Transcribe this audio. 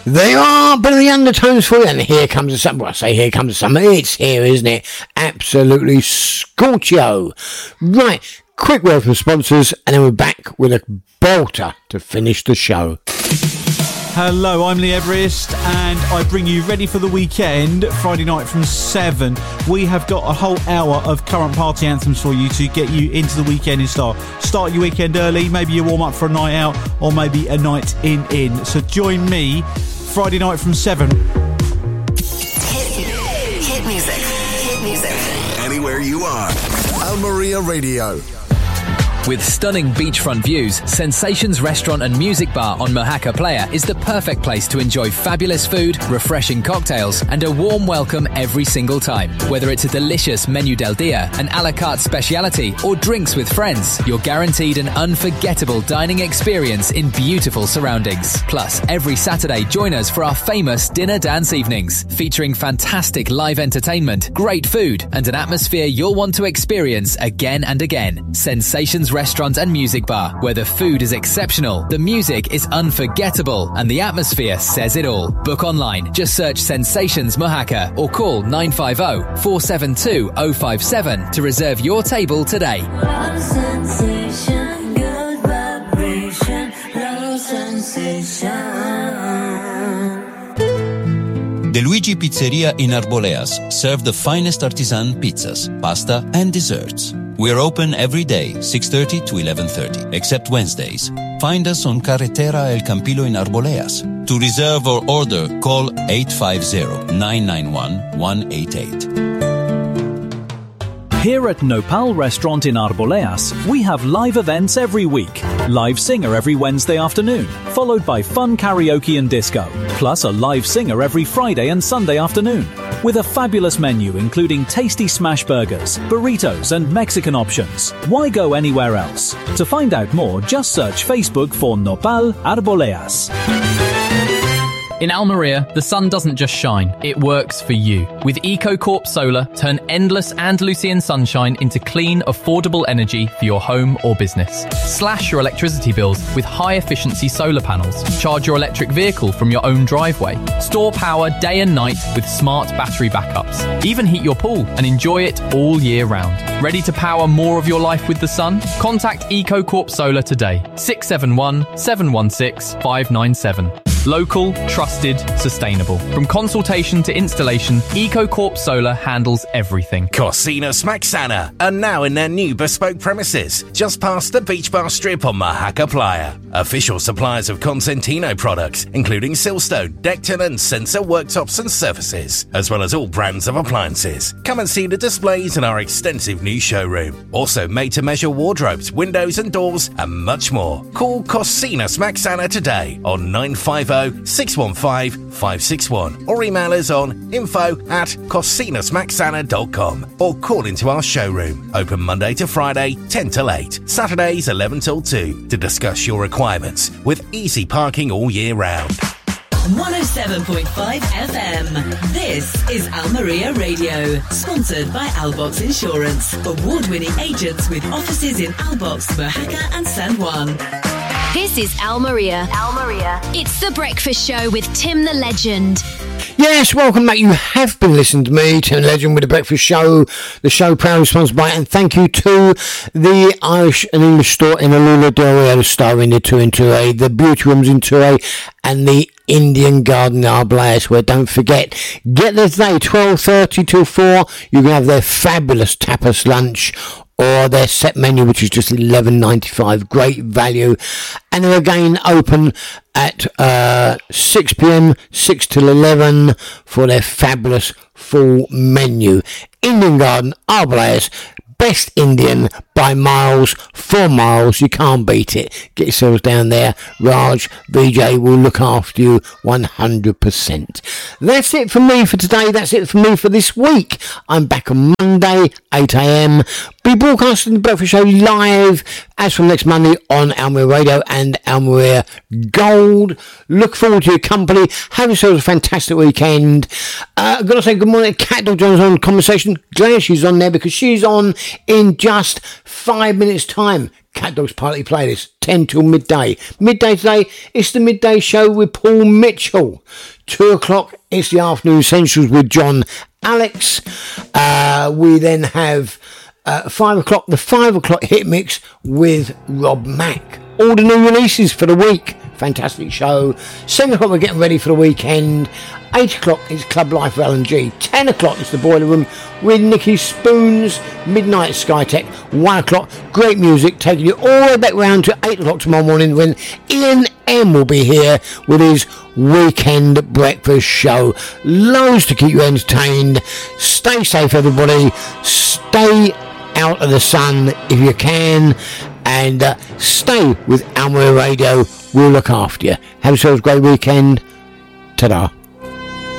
They are, but the undertones for you, and here comes the summer. Well, I say here comes the summer, it's here, isn't it? Absolutely scorchio. Right, quick word from sponsors, and then we're back with a bolter to finish the show. Hello, I'm Lee Everest, and I bring you Ready for the Weekend, Friday night from 7. We have got a whole hour of current party anthems for you to get you into the weekend in style. Start your weekend early, maybe you warm up for a night out, or maybe a night in. So join me, Friday night from 7. Hit music. Anywhere you are. Almeria Radio. With stunning beachfront views, Sensations Restaurant and Music Bar on Mojaca Playa is the perfect place to enjoy fabulous food, refreshing cocktails, and a warm welcome every single time. Whether it's a delicious menu del dia, an a la carte speciality, or drinks with friends, you're guaranteed an unforgettable dining experience in beautiful surroundings. Plus, every Saturday, join us for our famous dinner dance evenings, featuring fantastic live entertainment, great food, and an atmosphere you'll want to experience again and again. Sensations Restaurant and Music Bar, where the food is exceptional, the music is unforgettable, and the atmosphere says it all. Book online. Just search Sensations Mojaca or call 950-472-057 to reserve your table today. Love sensation, good vibration, love sensation. De Luigi Pizzeria in Arboleas serve the finest artisan pizzas, pasta, and desserts. We're open every day, 6:30 to 11:30, except Wednesdays. Find us on Carretera El Campillo in Arboleas. To reserve or order, call 850-991-188. Here at Nopal Restaurant in Arboleas, we have live events every week. Live singer every Wednesday afternoon, followed by fun karaoke and disco. Plus a live singer every Friday and Sunday afternoon. With a fabulous menu including tasty smash burgers, burritos and Mexican options. Why go anywhere else? To find out more, just search Facebook for Nopal Arboleas. In Almeria, the sun doesn't just shine, it works for you. With EcoCorp Solar, turn endless Andalusian sunshine into clean, affordable energy for your home or business. Slash your electricity bills with high-efficiency solar panels. Charge your electric vehicle from your own driveway. Store power day and night with smart battery backups. Even heat your pool and enjoy it all year round. Ready to power more of your life with the sun? Contact EcoCorp Solar today. 671-716-597. Local, trusted, sustainable. From consultation to installation, EcoCorp Solar handles everything. Cocina Smaxana are now in their new bespoke premises, just past the Beach Bar Strip on Mojaca Playa. Official suppliers of Consentino products, including Silstone, Decton and Sensor worktops and surfaces, as well as all brands of appliances. Come and see the displays in our extensive new showroom. Also made-to-measure wardrobes, windows and doors, and much more. Call Cocina Smaxana today on 950-615-561 or email us on info@cocinasmaxana.com or call into our showroom. Open Monday to Friday, 10 till 8, Saturdays 11 till 2 to discuss your requirements with easy parking all year round. 107.5 FM. This is Almeria Radio, sponsored by Albox Insurance, award-winning agents with offices in Albox, Mojaca and San Juan. This is Almeria. It's The Breakfast Show with Tim the Legend. Yes, welcome back. You have been listening to me, Tim the Legend, with The Breakfast Show. The show proudly sponsored by, and thank you to the Irish and English store in Alula Del Rio, the Star in the 2 in 2A, the Beauty Rooms in 2A, and the Indian Garden in Arboleas, where don't forget, get there today, 12:30 till 4. You can have their fabulous tapas lunch or their set menu, which is just $11.95. Great value. And they're again open at 6 p.m, 6 till 11 for their fabulous full menu. Indian Garden, Arboleas, best Indian by miles, 4 miles. You can't beat it. Get yourselves down there. Raj, VJ will look after you 100%. That's it for me for today. That's it for me for this week. I'm back on Monday, 8 a.m. Be broadcasting the Breakfast Show live as from next Monday on Almeria Radio and Almeria Gold. Look forward to your company. Have yourselves a fantastic weekend. I've got to say good morning to Cat Dog Jones on Conversation. Glad she's on there because she's on in just 5 minutes time. Cat Dog's Party Playlist, 10 till midday. Midday today, it's the midday show with Paul Mitchell. 2 o'clock, it's the afternoon essentials with John Alex. We then have 5 o'clock, the 5 o'clock hit mix with Rob Mack. All the new releases for the week. Fantastic show. 7 o'clock, we're getting ready for the weekend. 8 o'clock is Club Life of Alan G. 10 o'clock is the Boiler Room with Nicky Spoons. Midnight Skytech. 1 o'clock, great music, taking you all the way back round to 8 o'clock tomorrow morning when Ian M will be here with his weekend breakfast show. Loads to keep you entertained. Stay safe, everybody. Stay out of the sun if you can. And stay with Almaria Radio. We'll look after you. Have yourselves a great weekend. Ta-da.